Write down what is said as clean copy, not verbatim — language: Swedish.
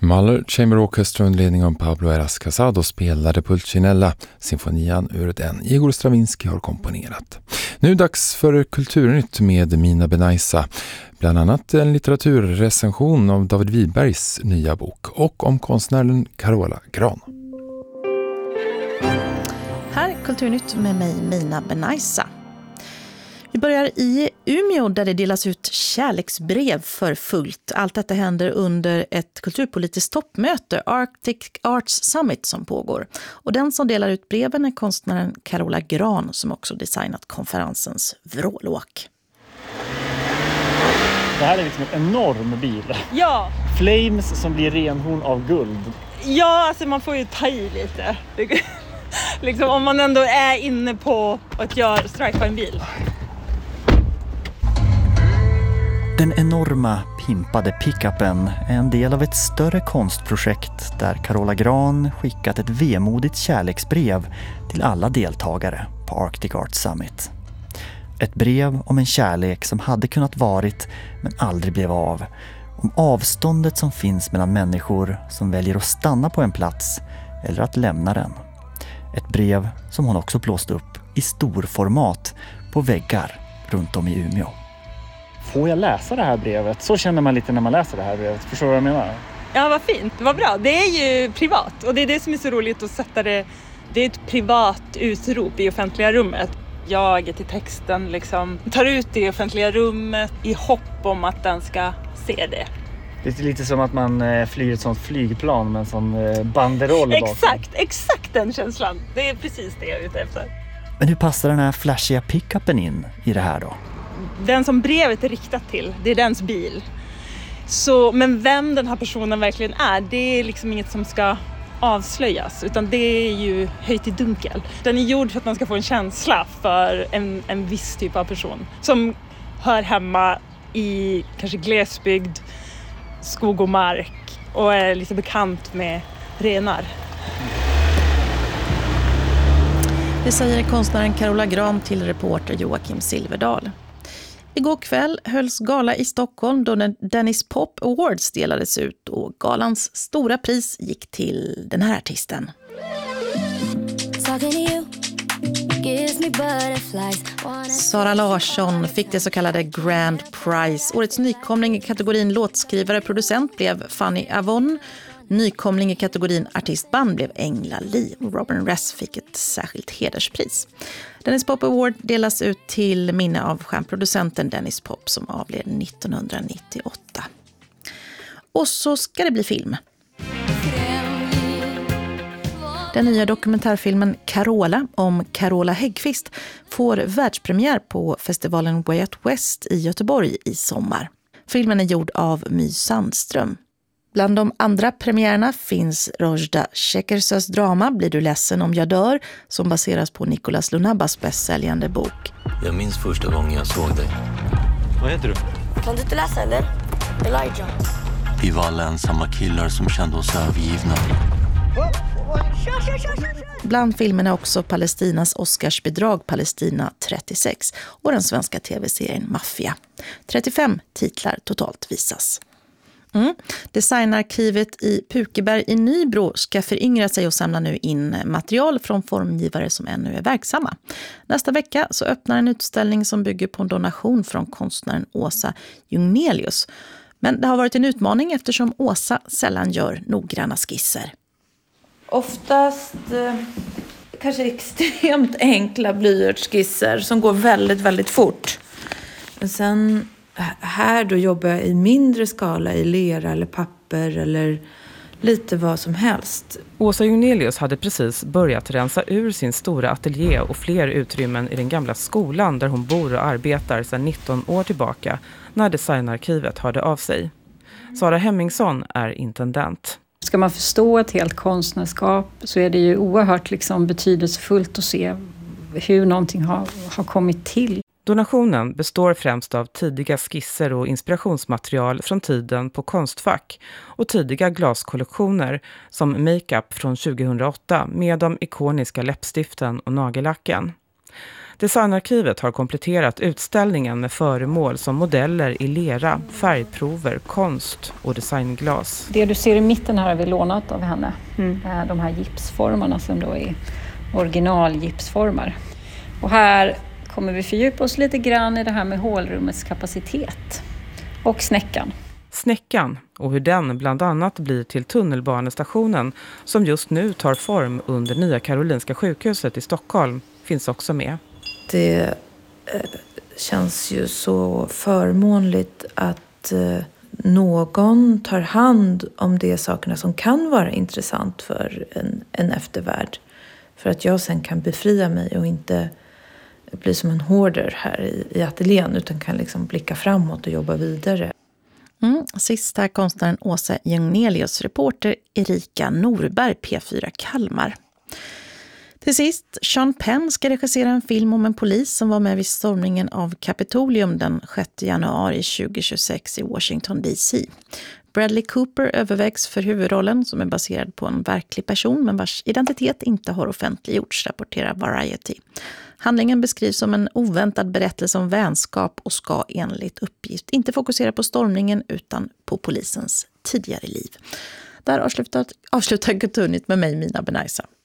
Mahler Chamber Orchestra under ledning av Pablo Heras Casado spelade Pulcinella, symfonian ur den Igor Stravinsky har komponerat. Nu dags för Kulturnytt med Mina Benaisa, bland annat en litteraturrecension av David Wibergs nya bok och om konstnären Carola Gran. Här är Kulturnytt med mig, Mina Benaisa. Vi börjar i Umeå där det delas ut kärleksbrev för fullt. Allt detta händer under ett kulturpolitiskt toppmöte, Arctic Arts Summit, som pågår. Och den som delar ut breven är konstnären Carola Gran som också designat konferensens vrålåk. Det här är liksom en enorm bil. Ja. Flames som blir renhorn av guld. Ja, alltså man får ju ta i lite. Liksom om man ändå är inne på att göra strike på en bil. Den enorma pimpade pickupen är en del av ett större konstprojekt där Carola Gran skickat ett vemodigt kärleksbrev till alla deltagare på Arctic Arts Summit. Ett brev om en kärlek som hade kunnat varit men aldrig blev av. Om avståndet som finns mellan människor som väljer att stanna på en plats eller att lämna den. Ett brev som hon också blåst upp i storformat på väggar runt om i Umeå. Får jag läsa det här brevet? Så känner man lite när man läser det här brevet. Förstår du vad jag menar? Ja, vad fint. Vad bra. Det är ju privat. Och det är det som är så roligt att sätta det. Det är ett privat utrop i offentliga rummet. Jag till texten liksom tar ut det i offentliga rummet i hopp om att den ska se det. Det är lite som att man flyger ett sånt flygplan med en sån banderoll bakom. Exakt den känslan. Det är precis det jag är ute efter. Men hur passar den här flashiga pickupen in i det här då? Den som brevet är riktat till, det är dens bil. Så, men vem den här personen verkligen är, det är liksom inget som ska avslöjas. Utan det är ju höjt i dunkel. Den är gjord för att man ska få en känsla för en viss typ av person. Som hör hemma i kanske glesbygd, skog och mark. Och är lite bekant med renar. Det säger konstnären Carola Gran till reporter Joakim Silverdal. Igår kväll hölls gala i Stockholm då Dennis Pop Awards delades ut och galans stora pris gick till den här artisten. Sara Larsson fick det så kallade Grand Prize. Årets nykomling i kategorin låtskrivare producent blev Fanny Avon. Nykomling i kategorin artistband blev Engla Lee. Robin Ress fick ett särskilt hederspris. Dennis Pop Award delas ut till minne av stjärnproducenten Dennis Pop som avled 1998. Och så ska det bli film. Den nya dokumentärfilmen Carola om Carola Häggkvist får världspremiär på festivalen Way Out West i Göteborg i sommar. Filmen är gjord av My Sandström. Bland de andra premiärerna finns Rojda Shekersös drama Blir du ledsen om jag dör, som baseras på Nicolas Lunabas bästsäljande bok. Jag minns första gången jag såg dig. Vad heter du? Kan du inte läsa eller? Elijah. Vi var alla ensamma killar som kände oss övergivna. Bland filmerna också Palestinas Oscarsbidrag Palestina 36 och den svenska tv-serien Mafia. 35 titlar totalt visas. Designarkivet i Pukeberg i Nybro ska föryngra sig och samla nu in material från formgivare som ännu är verksamma. Nästa vecka så öppnar en utställning som bygger på en donation från konstnären Åsa Jungnelius. Men det har varit en utmaning eftersom Åsa sällan gör noggranna skisser. Oftast kanske extremt enkla blyertsskisser som går väldigt, väldigt fort. Men sen här då jobbar jag i mindre skala i lera eller papper eller lite vad som helst. Åsa Jungnelius hade precis börjat rensa ur sin stora ateljé och fler utrymmen i den gamla skolan där hon bor och arbetar sedan 19 år tillbaka när designarkivet hörde av sig. Sara Hemmingsson är intendent. Ska man förstå ett helt konstnärskap så är det ju oerhört betydelsefullt att se hur någonting har kommit till. Donationen består främst av tidiga skisser och inspirationsmaterial från tiden på Konstfack och tidiga glaskollektioner som makeup från 2008 med de ikoniska läppstiften och nagellacken. Designarkivet har kompletterat utställningen med föremål som modeller i lera, färgprover, konst och designglas. Det du ser i mitten här har vi lånat av henne. De här gipsformarna som då är originalgipsformar. Och här kommer vi fördjupa oss lite grann i det här med hålrummets kapacitet och snäckan. Snäckan och hur den bland annat blir till tunnelbanestationen som just nu tar form under Nya Karolinska sjukhuset i Stockholm finns också med. Det känns ju så förmånligt att någon tar hand om de sakerna som kan vara intressant för en eftervärld. För att jag sen kan befria mig och inte bli som en hoarder här i ateljén utan kan liksom blicka framåt och jobba vidare. Sist här konstnären Åsa Jungnelius, reporter Erika Norberg, P4 Kalmar. Till sist, Sean Penn ska regissera en film om en polis som var med vid stormningen av Kapitolium den 6 januari 2026 i Washington DC. Bradley Cooper övervägs för huvudrollen som är baserad på en verklig person men vars identitet inte har offentliggjorts, rapporterar Variety. Handlingen beskrivs som en oväntad berättelse om vänskap och ska enligt uppgift inte fokusera på stormningen utan på polisens tidigare liv. Där avslutar Kulturnytt med mig, Mina Benaisa.